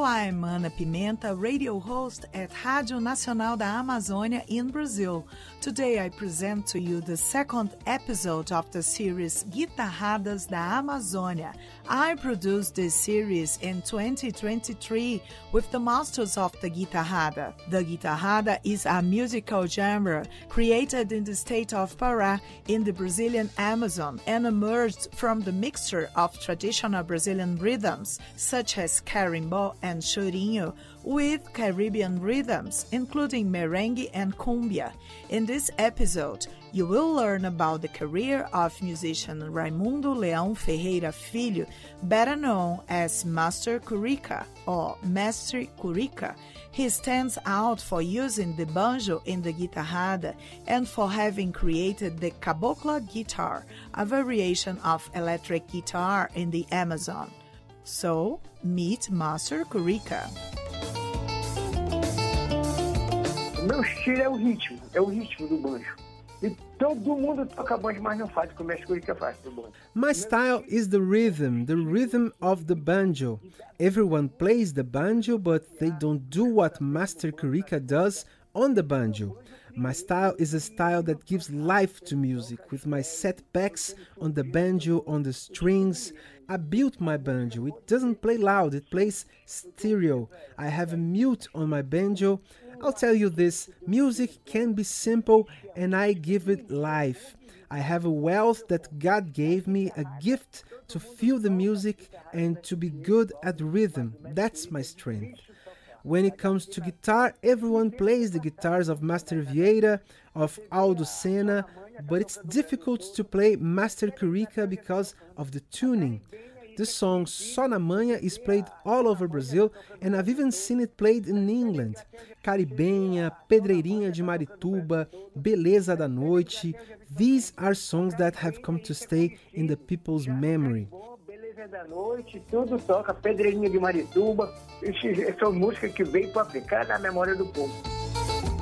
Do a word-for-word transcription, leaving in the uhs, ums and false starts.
I'm Ana Pimenta, radio host at Rádio Nacional da Amazônia in Brazil. Today I present to you the second episode of the series Guitarradas da Amazônia. I produced this series in twenty twenty-three with the masters of the guitarrada. The guitarrada is a musical genre created in the state of Pará in the Brazilian Amazon and emerged from the mixture of traditional Brazilian rhythms such as carimbó and chorinho with Caribbean rhythms, including merengue and cumbia. In this episode, you will learn about the career of musician Raimundo Leão Ferreira Filho, better known as Master Curica or Mestre Curica. He stands out for using the banjo in the guitarrada and for having created the cabocla guitar, a variation of electric guitar in the Amazon. So, meet Master Curica. O meu estilo é o ritmo, é o ritmo do banjo. E todo mundo toca banjo, mas não faz o que o Mestre Curica faz do banjo. My style is the rhythm, the rhythm of the banjo. Everyone plays the banjo, but they don't do what Master Curica does on the banjo. My style is a style that gives life to music, with my setbacks on the banjo, on the strings. I built my banjo. It doesn't play loud, it plays stereo. I have a mute on my banjo. I'll tell you this, music can be simple and I give it life. I have a wealth that God gave me, a gift to feel the music and to be good at rhythm. That's my strength. When it comes to guitar, everyone plays the guitars of Master Vieira, of Aldo Senna, but it's difficult to play Master Curica because of the tuning. The song Só na Manha is played all over Brazil, and I've even seen it played in England. Caribenha, Pedreirinha de Marituba, Beleza da Noite. These are songs that have come to stay in the people's memory. Beleza da Noite, tudo toca, Pedreirinha de Marituba. Essas são músicas que veio para ficar na memória do povo.